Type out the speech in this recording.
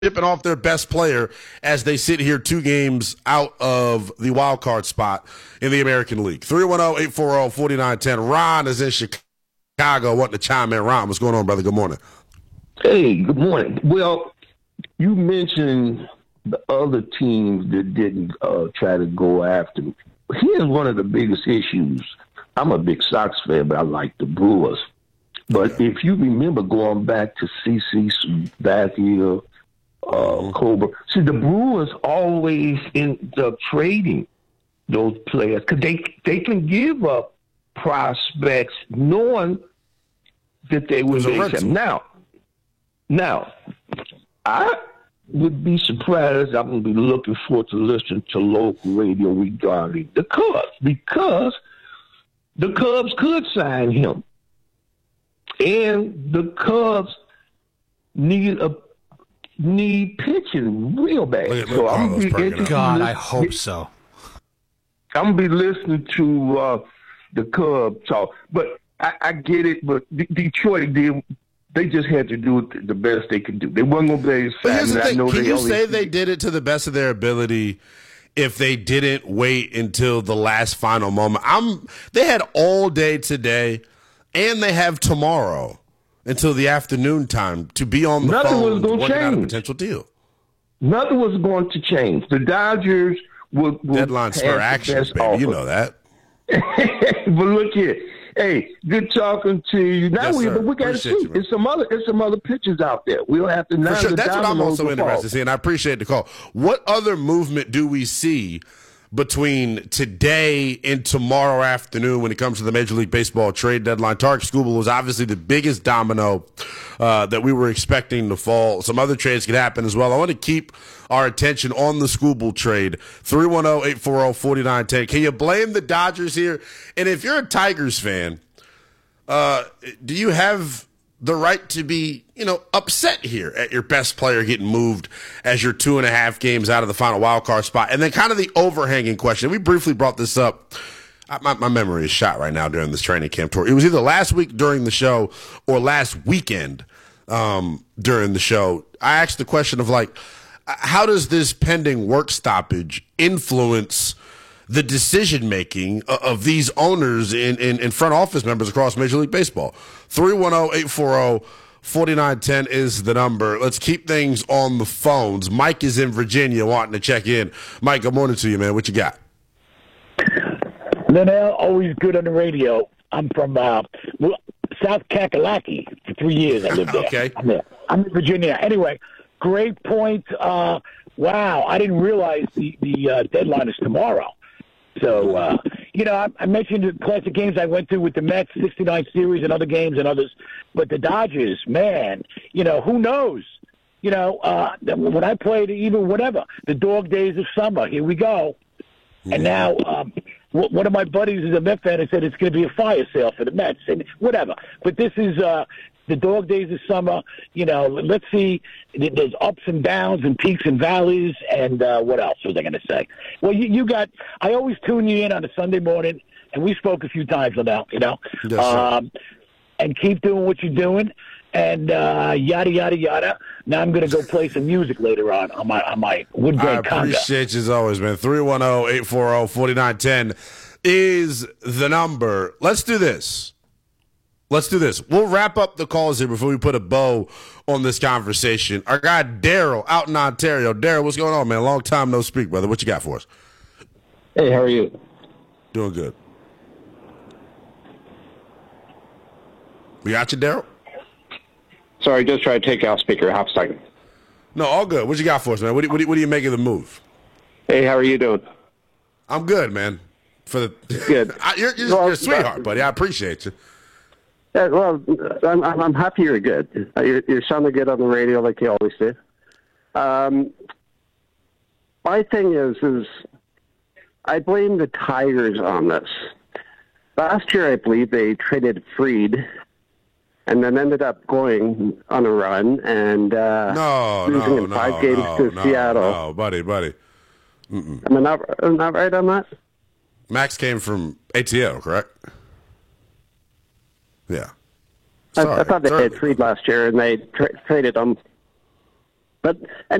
shipping off their best player as they sit here 2 games out of the wild card spot in the American League. 310-840-4910. Ron is in Chicago wanting to chime in. Ron, what's going on, brother? Good morning. Hey, good morning. Well, you mentioned the other teams that didn't try to go after him. Here's one of the biggest issues. I'm a big Sox fan, but I like the Brewers. But if you remember going back to C.C. Sabathia, Cobra, see, the Brewers always end up trading those players because they can give up prospects knowing that they will make them. Now, I would be surprised. I'm going to be looking forward to listening to local radio regarding the Cubs because the Cubs could sign him. And the Cubs need pitching real bad. So I'm be interested. God, I hope so. I'm gonna be listening to the Cubs talk, but I get it. But Detroit they just had to do the best they could do. They weren't gonna be able to. But here's the thing: can you say they did it to the best of their ability if they didn't wait until the last final moment? They had all day today. And they have tomorrow until the afternoon time to be on the phone working out a potential deal. Nothing was going to change. The Dodgers will deadline spur action, baby. Offer. You know that. But look here. Hey, good talking to you. Now but we got to see. There's some other pitchers out there. We'll have to now. Sure. That's what I'm also interested in seeing. I appreciate the call. What other movement do we see between today and tomorrow afternoon when it comes to the Major League Baseball trade deadline? Tarik Skubal was obviously the biggest domino that we were expecting to fall. Some other trades could happen as well. I want to keep our attention on the Skubal trade. 310-840-4910. Can you blame the Dodgers here? And if you're a Tigers fan, do you have the right to be, upset here at your best player getting moved as you're 2.5 games out of the final wild card spot? And then kind of the overhanging question. We briefly brought this up. My memory is shot right now during this training camp tour. It was either last week during the show or last weekend during the show. I asked the question of how does this pending work stoppage influence the decision-making of these owners in front office members across Major League Baseball? 310-840-4910 is the number. Let's keep things on the phones. Mike is in Virginia wanting to check in. Mike, good morning to you, man. What you got? Linnell, always good on the radio. I'm from South Kakalaki. For 3 years I lived there. Okay. I'm in Virginia. Anyway, great point. Wow, I didn't realize the deadline is tomorrow. So, I mentioned the classic games I went to with the Mets, 69 series and other games and others. But the Dodgers, man, who knows? When I played even whatever, the dog days of summer, here we go. And now one of my buddies is a Met fan and said it's going to be a fire sale for the Mets and whatever. But this is the dog days of summer. Let's see. There's ups and downs and peaks and valleys. And what else was I going to say? Well, you got – I always tune you in on a Sunday morning, and we spoke a few times about, Yes, sir. And keep doing what you're doing. And yada, yada, yada. Now I'm going to go play some music later on my wood grain conga. I appreciate you as always, man. 310-840-4910 is the number. Let's do this. We'll wrap up the calls here before we put a bow on this conversation. Our guy Daryl out in Ontario. Daryl, what's going on, man? Long time no speak, brother. What you got for us? Hey, how are you? Doing good. We got you, Daryl? Sorry, just try to take out speaker. Half a second. No, all good. What you got for us, man? What do you make of the move? Hey, how are you doing? I'm good, man. Good. You're a sweetheart, buddy. I appreciate you. Yeah, well, I'm happy you're good. You're sounding good on the radio like you always do. My thing is I blame the Tigers on this. Last year, I believe they traded Fried and then ended up going on a run and losing in 5 games to Seattle. No, buddy. Mm-mm. Am I not right on that? Max came from ATL, correct? Yeah. I thought they had Fried last year, and they traded him. But